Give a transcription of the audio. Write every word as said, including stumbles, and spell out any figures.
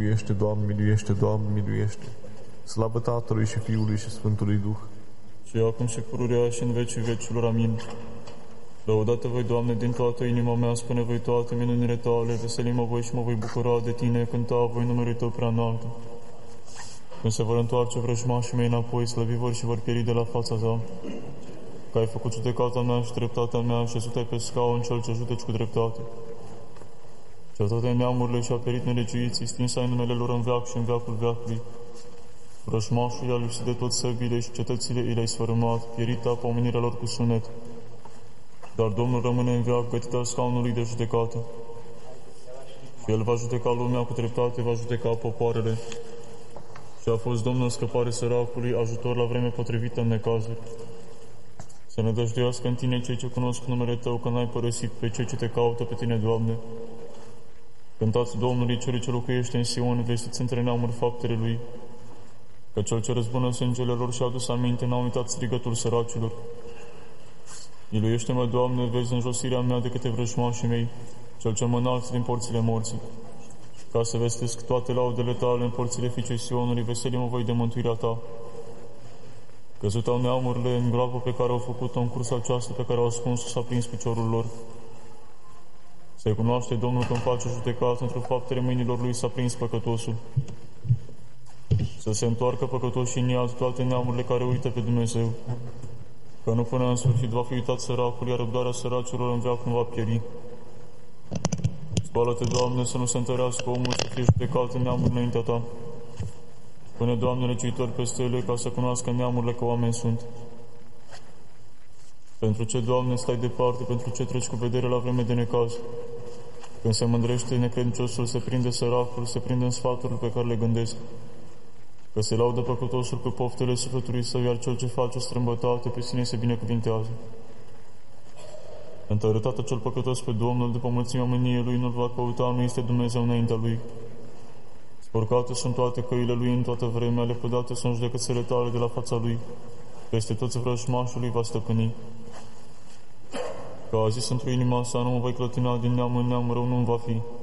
miluiește, Doamne, miluiește, Doamne, miluiește. Slavă Tatălui și Fiului și Sfântului Duh. Și acum și pururea și în vecii vecilor. Amin. Lăudată voi, Doamne, din toată inima mea, spune voi toate minunile Tale, veselim-mă voi și mă voi bucura de Tine, cânta voi numărul Tău prea înalt. Când se vor întoarce vrăjmașii mei înapoi, slăvi vor și vor pieri de la fața Ta. Că ai făcut judecata mea și dreptatea mea și ai pe scaun cel ce judeci cu dreptate. Și toate neamurile și-a perit nelegiuiții, stins ai numele lor în veac și în veacul veacului. Vrăjmașul i-a lipsit de tot săbile și cetățile i le-ai sfărâmat, pierita pomenirea lor cu sunet. Dar Domnul rămâne în veac, gătit al scaunului de judecată. Și El va judeca lumea cu dreptate, va judeca popoarele. Și a fost Domnul în scăpare săracului, ajutor la vreme potrivită în necazuri. Să ne dăjduiască în Tine cei ce cunosc numele Tău, că n-ai părăsit pe cei ce Te caută pe Tine, Doamne. Cântați Domnului celui ce locuiește în Sion, vestiți între neamuri faptele Lui, că Cel ce răzbună sângele lor și-a adus aminte, n-a uitat strigătul săracilor. Miluiește-mă, Doamne, vezi înjosirea mea de câte vrăjmașii mei, Cel ce mă înalți din porțile morții, ca să vestesc toate laudele Tale în porțile fiicei Sionului, veselim-mă voi de mântuirea Ta. Căzut au neamurile în groapă pe care au făcut-o, în cursa aceasta pe care au ascuns-o, s-a prins piciorul lor. Să-i cunoaște Domnul când face judecată, într-o faptele mâinilor Lui s-a prins păcătosul. Să se întoarcă păcătoșii în iad toate neamurile care uită pe Dumnezeu, că nu până în sfârșit va fi uitat săracul, iar răbdarea săracilor în veac nu va pieri. Spală-te, Doamne, să nu se întărească omul, să fie judecat în neamuri înaintea Ta. Pune, Doamne, legiuitor peste ele, ca să cunoască neamurile că oameni sunt. Pentru ce, Doamne, stai departe, pentru ce treci cu vedere la vreme de necaz? Când se mândrește necredinciosul, se prinde săracul, se prinde în sfaturile pe care le gândesc. Că se laudă păcătosul cu poftele sufletului său, iar cel ce face strâmbătate pe sine se binecuvintează. Întărâtată cel păcătos pe Domnul, după mulțimea mâniei Lui, nu-L va căuta, nu este Dumnezeu înaintea Lui. Spurcate sunt toate căile Lui în toată vremea, lepădate sunt judecățele Tale de la fața Lui. Peste toți vrăjmașului va stăpâni. Că a zis într-o inima sa, nu mă voi clătina din neam în neam, rău nu-mi va fi.